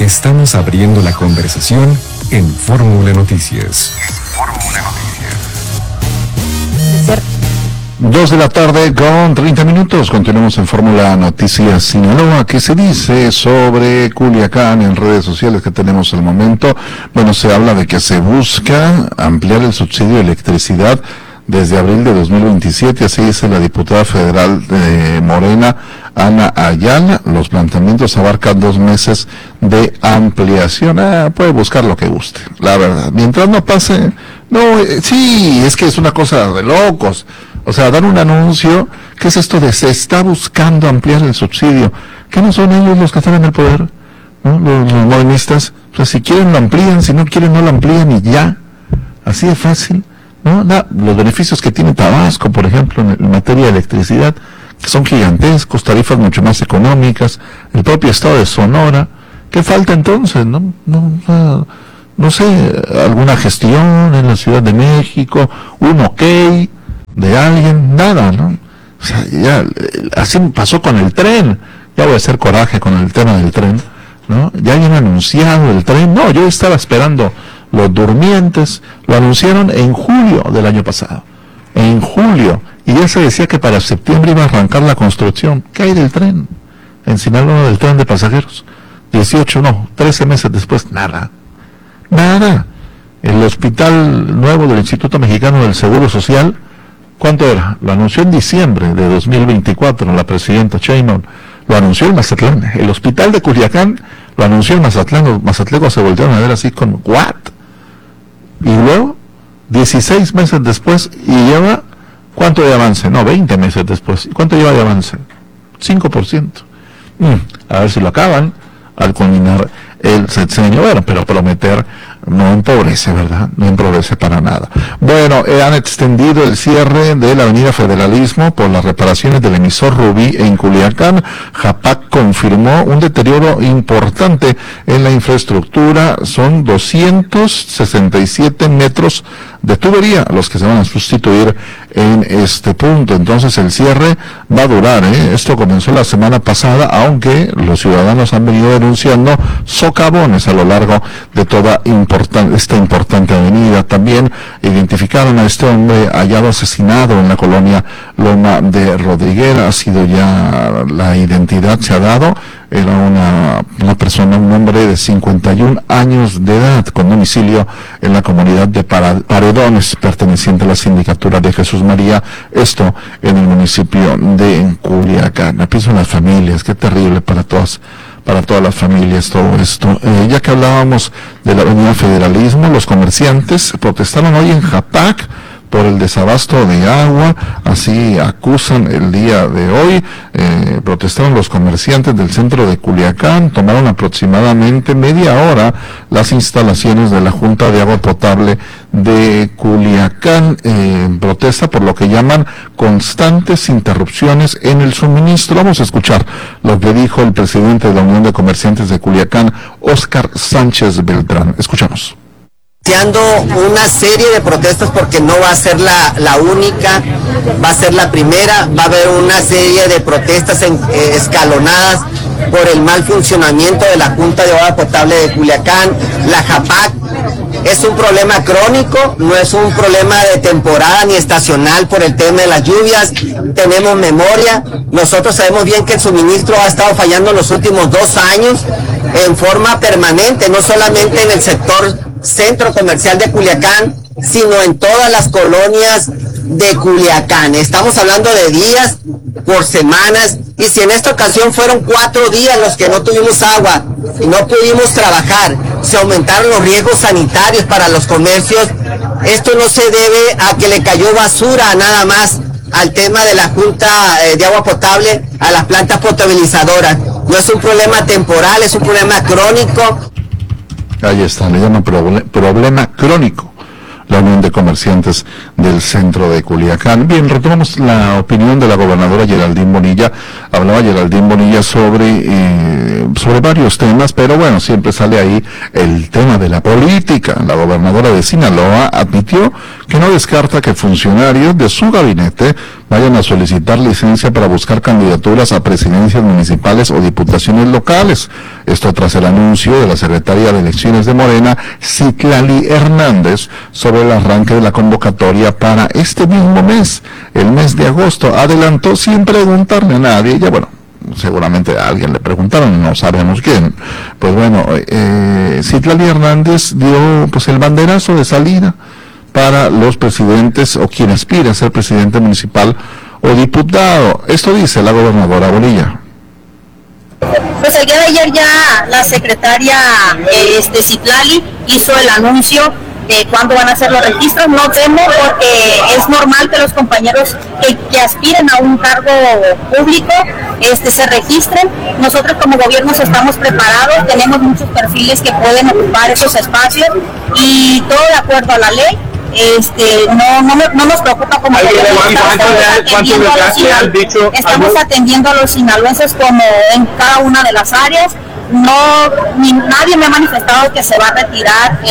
Estamos abriendo la conversación en Fórmula Noticias. 2 de la tarde con 30 minutos. Continuamos en Fórmula Noticias Sinaloa. ¿Qué se dice sobre Culiacán en redes sociales que tenemos al momento? Bueno, se habla de que se busca ampliar el subsidio de electricidad desde abril de 2027, así dice la diputada federal de Morena, Ana Ayala. Los planteamientos abarcan 2 meses de ampliación. Puede buscar lo que guste, la verdad. Mientras no pase, sí, es que es una cosa de locos. O sea, dar un anuncio, ¿qué es esto de se está buscando ampliar el subsidio? ¿Qué no son ellos los que están en el poder? ¿No? Los morenistas. O sea, si quieren lo amplían, si no quieren no lo amplían y ya. Así de fácil. ¿No? Los beneficios que tiene Tabasco, por ejemplo, en materia de electricidad, que son gigantescos, tarifas mucho más económicas, el propio estado de Sonora. ¿Qué falta entonces? No sé, alguna gestión en la Ciudad de México, un ok de alguien, nada, ¿no? O sea, ya, así pasó con el tren. Ya voy a hacer coraje con el tema del tren, ¿no? Ya habían anunciado el tren. No, yo estaba esperando los durmientes. Lo anunciaron en julio del año pasado. En julio. Y ya se decía que para septiembre iba a arrancar la construcción. ¿Qué hay del tren? En Sinaloa, del tren de pasajeros. 13 meses después, nada. Nada. El hospital nuevo del Instituto Mexicano del Seguro Social, ¿cuánto era? Lo anunció en diciembre de 2024 la presidenta Sheinbaum. Lo anunció en Mazatlán. El hospital de Culiacán lo anunció en Mazatlán. Los mazatlecos se voltearon a ver así con ¿what? Y luego, 16 meses después, y lleva, ¿cuánto de avance? No, 20 meses después. ¿Y cuánto lleva de avance? 5%. A ver si lo acaban al culminar el sexenio. Bueno, pero prometer no empobrece, ¿verdad? No empobrece para nada. Bueno, han extendido el cierre de la Avenida Federalismo por las reparaciones del emisor Rubí en Culiacán. JAPAC confirmó un deterioro importante en la infraestructura. Son 267 metros de tubería los que se van a sustituir en este punto. Entonces el cierre va a durar, Esto comenzó la semana pasada, aunque los ciudadanos han venido denunciando socavones a lo largo de toda esta importante avenida. También identificaron a este hombre hallado asesinado en la colonia Loma de Rodriguera. Ha sido ya, la identidad se ha dado. Era una persona, un hombre de 51 años de edad, con domicilio en la comunidad de Paredones, perteneciente a la sindicatura de Jesús María, esto en el municipio de Culiacán. Pienso en las familias, qué terrible para todas las familias todo esto. Ya que hablábamos de la Avenida Federalismo, los comerciantes protestaron hoy en JAPAC por el desabasto de agua. Así acusan el día de hoy. Protestaron los comerciantes del centro de Culiacán. Tomaron aproximadamente media hora las instalaciones de la Junta de Agua Potable de Culiacán, en protesta por lo que llaman constantes interrupciones en el suministro. Vamos a escuchar lo que dijo el presidente de la Unión de Comerciantes de Culiacán, Óscar Sánchez Beltrán. Escuchamos. Una serie de protestas, porque no va a ser la única, va a ser la primera. Va a haber una serie de protestas escalonadas por el mal funcionamiento de la Junta de Agua Potable de Culiacán. La JAPAC es un problema crónico, no es un problema de temporada ni estacional por el tema de las lluvias. Tenemos memoria, nosotros sabemos bien que el suministro ha estado fallando en los últimos 2 años en forma permanente, no solamente en el sector centro comercial de Culiacán, sino en todas las colonias de Culiacán. Estamos hablando de días por semanas, y si en esta ocasión fueron 4 días los que no tuvimos agua y no pudimos trabajar, se aumentaron los riesgos sanitarios para los comercios. Esto no se debe a que le cayó basura nada más al tema de la Junta de Agua Potable, a las plantas potabilizadoras. No es un problema temporal, es un problema crónico. Ahí está, le llaman problema crónico la Unión de Comerciantes del centro de Culiacán. Bien, retomamos la opinión de la gobernadora Geraldine Bonilla. Hablaba Geraldine Bonilla sobre sobre varios temas, pero bueno, siempre sale ahí el tema de la política. La gobernadora de Sinaloa admitió que no descarta que funcionarios de su gabinete vayan a solicitar licencia para buscar candidaturas a presidencias municipales o diputaciones locales. Esto tras el anuncio de la secretaria de Elecciones de Morena, Citlali Hernández, sobre el arranque de la convocatoria para este mismo mes, el mes de agosto. Adelantó sin preguntarle a nadie, ya bueno, seguramente a alguien le preguntaron, no sabemos quién. Pues bueno, Citlali Hernández dio pues el banderazo de salida para los presidentes o quien aspira a ser presidente municipal o diputado. Esto dice la gobernadora Bonilla. Pues el día de ayer ya la secretaria Citlali hizo el anuncio de cuándo van a hacer los registros. No temo, porque es normal que los compañeros que aspiren a un cargo público se registren. Nosotros como gobierno estamos preparados, tenemos muchos perfiles que pueden ocupar esos espacios y todo de acuerdo a la ley. No nos preocupa como estamos atendiendo a los sinaloenses como en cada una de las áreas. Nadie me ha manifestado que se va a retirar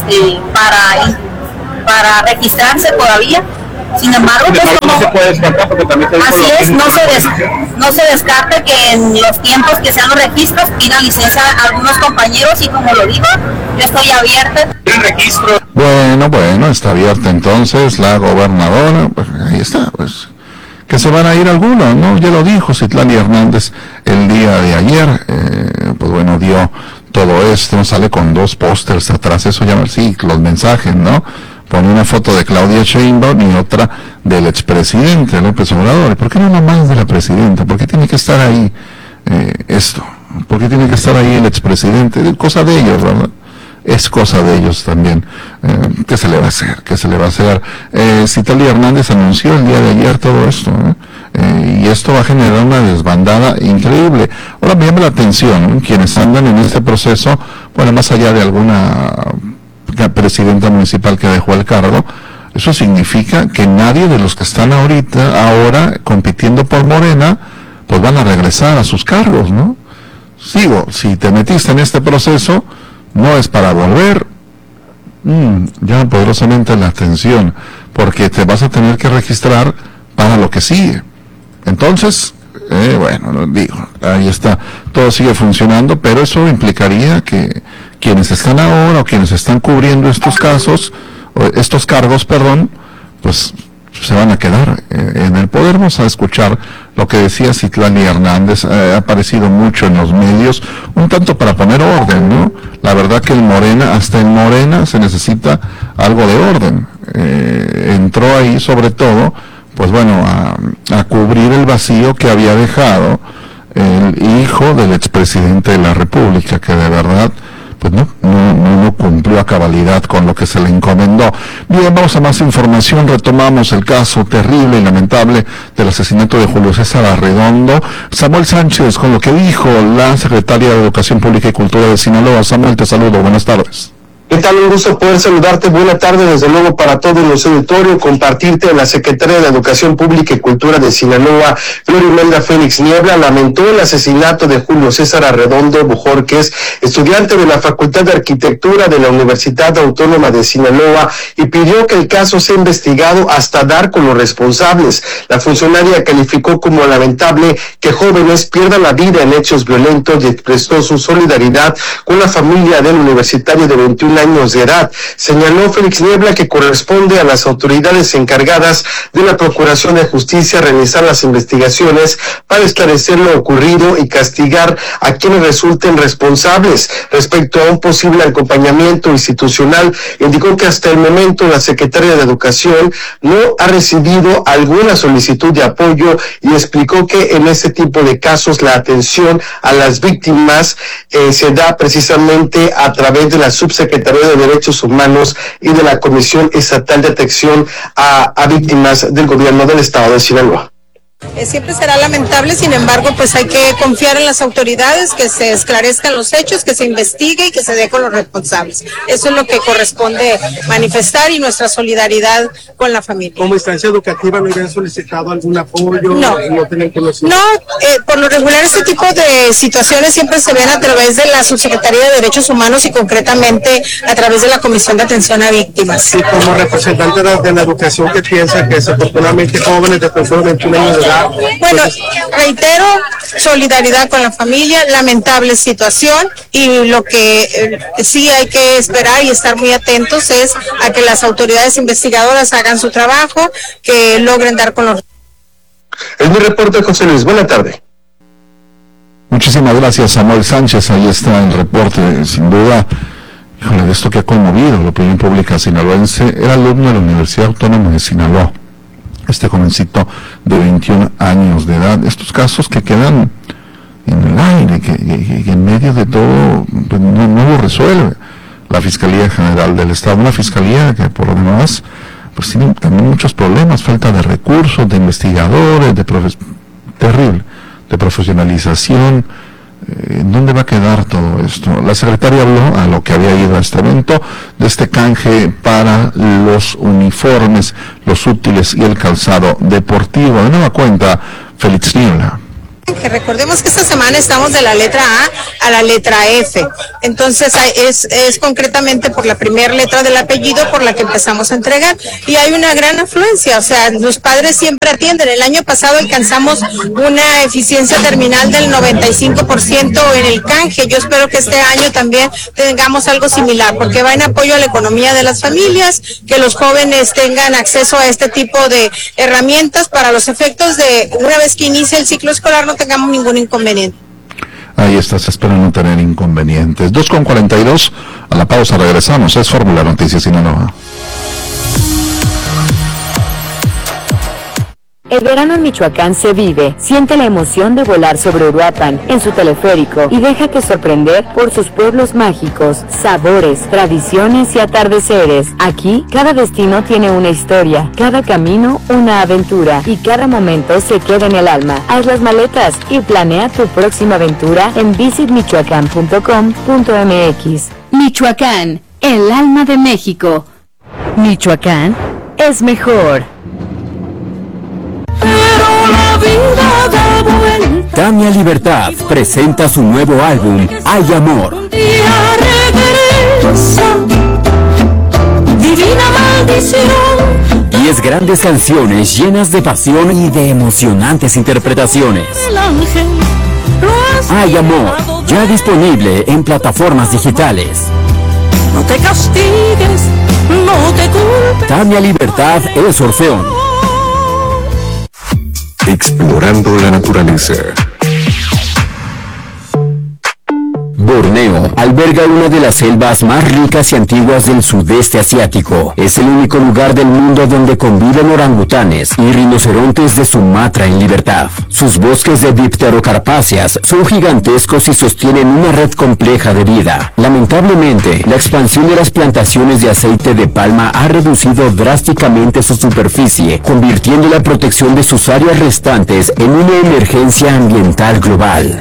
para registrarse todavía. Sin embargo, pues, como, no se puede descartar porque también así es, no se descarta que en los tiempos que sean los registros pidan licencia a algunos compañeros, y como lo digo, yo estoy abierta. El registro. Bueno, está abierta entonces la gobernadora, pues ahí está, pues que se van a ir algunos, ¿no? Ya lo dijo Citlali Hernández el día de ayer, pues bueno, dio todo esto, sale con 2 pósters atrás, eso llama, sí, los mensajes, ¿no? Pone una foto de Claudia Sheinbaum y otra del expresidente López Obrador. ¿Por qué no nomás de la presidenta? ¿Por qué tiene que estar ahí esto? ¿Por qué tiene que estar ahí el expresidente? Es cosa de ellos, ¿verdad? Es cosa de ellos también. ¿Qué se le va a hacer? ¿Qué se le va a hacer? Citlali Hernández anunció el día de ayer todo esto, y esto va a generar una desbandada increíble. Ahora me llama la atención, ¿no? Quienes andan en este proceso, bueno, más allá de alguna presidenta municipal que dejó el cargo, eso significa que nadie de los que están ahora compitiendo por Morena, pues van a regresar a sus cargos, ¿no? Si te metiste en este proceso, no es para volver. Llama poderosamente la atención, porque te vas a tener que registrar para lo que sigue. Entonces, bueno, digo, ahí está, todo sigue funcionando, pero eso implicaría que quienes están ahora o quienes están cubriendo estos cargos, pues se van a quedar en el poder. Vamos a escuchar lo que decía Citlali Hernández. Ha aparecido mucho en los medios, un tanto para poner orden, ¿no? La verdad que hasta en Morena se necesita algo de orden. Entró ahí sobre todo, pues bueno, a cubrir el vacío que había dejado el hijo del expresidente de la República, que de verdad pues no cumplió a cabalidad con lo que se le encomendó. Bien, vamos a más información. Retomamos el caso terrible y lamentable del asesinato de Julio César Arredondo. Samuel Sánchez, con lo que dijo la secretaria de Educación Pública y Cultura de Sinaloa. Samuel, te saludo, buenas tardes. ¿Qué tal? Un gusto poder saludarte. Buena tarde, desde luego, para todos los auditorios, compartirte. La Secretaría de Educación Pública y Cultura de Sinaloa, Florimelda Félix Niebla, lamentó el asesinato de Julio César Arredondo Bojorquez, estudiante de la Facultad de Arquitectura de la Universidad Autónoma de Sinaloa, y pidió que el caso sea investigado hasta dar con los responsables. La funcionaria calificó como lamentable que jóvenes pierdan la vida en hechos violentos y expresó su solidaridad con la familia del universitario de 21 años de edad. Señaló Félix Niebla que corresponde a las autoridades encargadas de la Procuración de Justicia realizar las investigaciones para esclarecer lo ocurrido y castigar a quienes resulten responsables. Respecto a un posible acompañamiento institucional, indicó que hasta el momento la Secretaría de Educación no ha recibido alguna solicitud de apoyo, y explicó que en este tipo de casos la atención a las víctimas se da precisamente a través de la Subsecretaría de Derechos Humanos y de la Comisión Estatal de Atención a Víctimas del Gobierno del Estado de Sinaloa. Siempre será lamentable, sin embargo, pues hay que confiar en las autoridades, que se esclarezcan los hechos, que se investigue y que se dé con los responsables. Eso es lo que corresponde manifestar y nuestra solidaridad con la familia. ¿Como instancia educativa no habían solicitado algún apoyo? No, por lo regular este tipo de situaciones siempre se ven a través de la Subsecretaría de Derechos Humanos y concretamente a través de la Comisión de Atención a Víctimas. Y como representante de la educación, ¿qué piensa que desafortunadamente jóvenes de personas de 21 años de edad? Bueno, reitero, solidaridad con la familia, lamentable situación, y lo que sí hay que esperar y estar muy atentos es a que las autoridades investigadoras hagan su trabajo, que logren dar con los... Es mi reporte, José Luis. Buena tarde. Muchísimas gracias, Samuel Sánchez. Ahí está el reporte, sin duda. Híjole, de esto que ha conmovido la opinión pública sinaloense. Era alumno de la Universidad Autónoma de Sinaloa. Este jovencito de 21 años de edad. Estos casos que quedan en el aire, que en medio de todo pues, no lo resuelve la Fiscalía General del Estado. Una fiscalía que por lo demás pues tiene también muchos problemas, falta de recursos, de investigadores, terrible, de profesionalización. ¿En dónde va a quedar todo esto? La secretaria habló, a lo que había ido a este evento, de este canje para los uniformes, los útiles y el calzado deportivo. De nueva cuenta, Félix Niebla. Que recordemos que esta semana estamos de la letra A a la letra F, entonces es concretamente por la primera letra del apellido por la que empezamos a entregar, y hay una gran afluencia, o sea, los padres siempre atienden. El año pasado alcanzamos una eficiencia terminal del 95% en el canje. Yo espero que este año también tengamos algo similar, porque va en apoyo a la economía de las familias, que los jóvenes tengan acceso a este tipo de herramientas para los efectos de una vez que inicie el ciclo escolar no tengamos ningún inconveniente. Ahí está, se espera no tener inconvenientes. 2:42, a la pausa regresamos. Es Fórmula Noticias Sinaloa. El verano en Michoacán se vive. Siente la emoción de volar sobre Uruapan en su teleférico y déjate sorprender por sus pueblos mágicos, sabores, tradiciones y atardeceres. Aquí, cada destino tiene una historia, cada camino una aventura y cada momento se queda en el alma. Haz las maletas y planea tu próxima aventura en visitmichoacán.com.mx. Michoacán, el alma de México. Michoacán es mejor. Tania Libertad presenta su nuevo álbum, Hay Amor. Divina maldición. 10 grandes canciones llenas de pasión y de emocionantes interpretaciones. Hay Amor, ya disponible en plataformas digitales. No te castigues, no te culpes. Tania Libertad es Orfeón. Explorando la naturaleza. Borneo alberga una de las selvas más ricas y antiguas del sudeste asiático. Es el único lugar del mundo donde conviven orangutanes y rinocerontes de Sumatra en libertad. Sus bosques de dipterocarpáceas son gigantescos y sostienen una red compleja de vida. Lamentablemente, la expansión de las plantaciones de aceite de palma ha reducido drásticamente su superficie, convirtiendo la protección de sus áreas restantes en una emergencia ambiental global.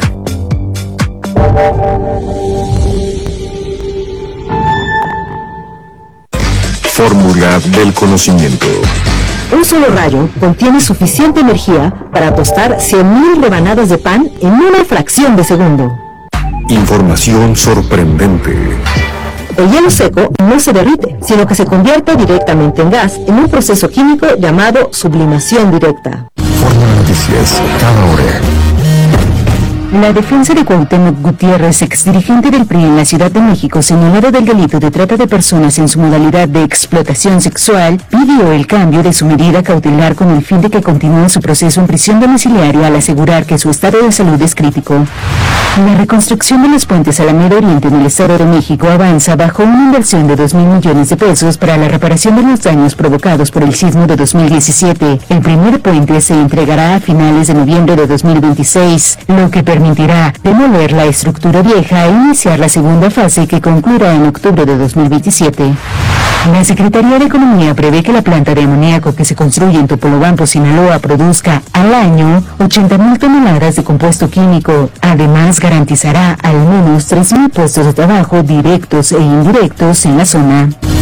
Fórmula del conocimiento. Un solo rayo contiene suficiente energía para tostar 100.000 rebanadas de pan en una fracción de segundo. Información sorprendente. El hielo seco no se derrite, sino que se convierte directamente en gas en un proceso químico llamado sublimación directa. Fórmula Noticias, cada hora. La defensa de Cuauhtémoc Gutiérrez, exdirigente del PRI en la Ciudad de México, señalado del delito de trata de personas en su modalidad de explotación sexual, pidió el cambio de su medida cautelar con el fin de que continúe su proceso en prisión domiciliaria al asegurar que su estado de salud es crítico. La reconstrucción de los puentes Alameda Oriente en el Estado de México avanza bajo una inversión de 2,000 millones de pesos para la reparación de los daños provocados por el sismo de 2017. El primer puente se entregará a finales de noviembre de 2026, lo que permite permitirá demoler la estructura vieja e iniciar la segunda fase que concluirá en octubre de 2027. La Secretaría de Economía prevé que la planta de amoníaco que se construye en Topolobampo, Sinaloa, produzca al año 80,000 toneladas de compuesto químico. Además, garantizará al menos 3,000 puestos de trabajo directos e indirectos en la zona.